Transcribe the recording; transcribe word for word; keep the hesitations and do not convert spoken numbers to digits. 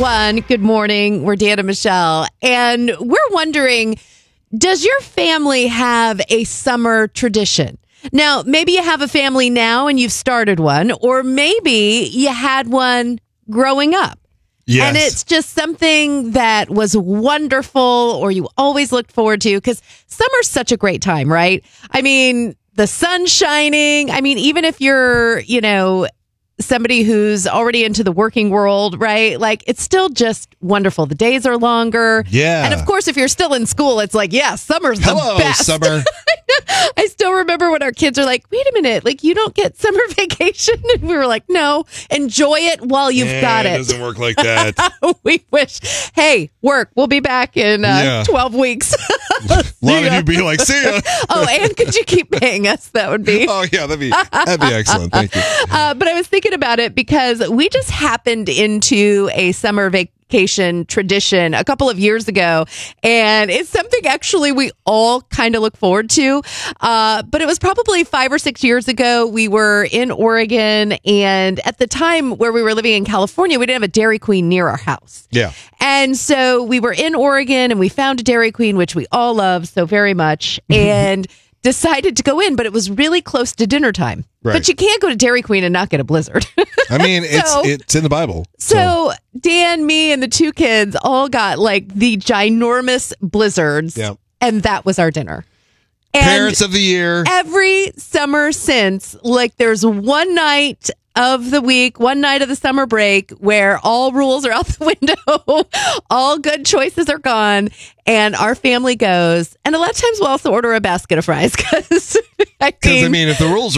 one. Good morning. We're Dan and Michelle, and we're wondering, does your family have a summer tradition? Now, maybe you have a family now and you've started one, or maybe you had one growing up. Yes. And it's just something that was wonderful or you always looked forward to, because summer's such a great time, right? I mean, the sun's shining. I mean, even if you're, you know, somebody who's already into the working world, right? Like, it's still just wonderful. The days are longer. Yeah. And of course, if you're still in school, it's like, yeah, summer's the Hello, best. summer. I still remember when our kids are like, wait a minute, like, you don't get summer vacation? And we were like, no, enjoy it while you've Yeah, got it. It doesn't work like that. We wish. Hey, work. We'll be back in uh, Yeah. twelve weeks. A lot of you be like, see ya. Oh, and could you keep paying us? That would be. Oh, yeah, that'd be, that'd be excellent. Thank you. Uh, but I was thinking about it because we just happened into a summer vacation tradition a couple of years ago, and it's something actually we all kind of look forward to. Uh, but it was probably five or six years ago. We were in Oregon, and at the time where we were living in California, we didn't have a Dairy Queen near our house. Yeah. And so we were in Oregon, and we found a Dairy Queen, which we all love so very much, and decided to go in, but it was really close to dinner time. Right. But you can't go to Dairy Queen and not get a blizzard. I mean, it's So- it's in the Bible. So Dan, me, and the two kids all got like the ginormous blizzards, Yeah. and that was our dinner. And Parents of the year. every summer since, like, there's one night of the week, one night of the summer break where all rules are out the window, all good choices are gone, and our family goes. And a lot of times we'll also order a basket of fries because I Because, I mean, mean, if the rules